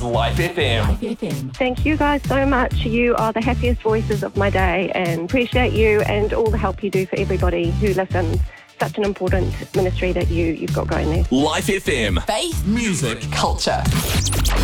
is Life FM. Thank you guys so much. You are the happiest voices of my day, and appreciate you and all the help you do for everybody who listens. Such an important ministry that you've got going there. Life FM. Faith, Music. culture.